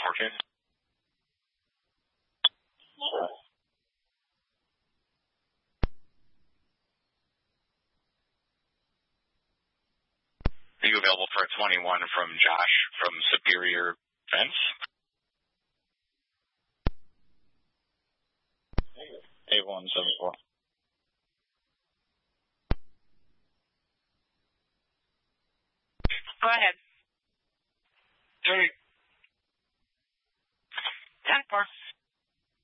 14. Are you available for a 21 from Josh from Superior Fence? A174. Go ahead. Hey,